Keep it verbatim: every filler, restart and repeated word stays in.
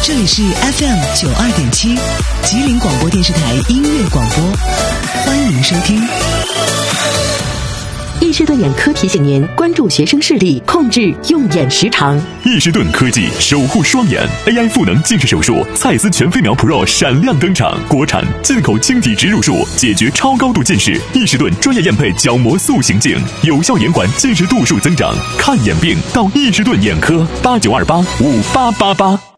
这里是 F M 九二点七，吉林广播电视台音乐广播，欢迎收听。 易士顿眼科提醒您关注学生视力，控制用眼时长。 易士顿科技守护双眼 A I 赋能近视手术，蔡司全飞秒 Pro 闪亮登场，国产进口晶体植入术，解决超高度近视。易士顿专业验配角膜塑形镜，有效延缓近视度数增长。看眼病到易士顿眼科，八九二八五八八八。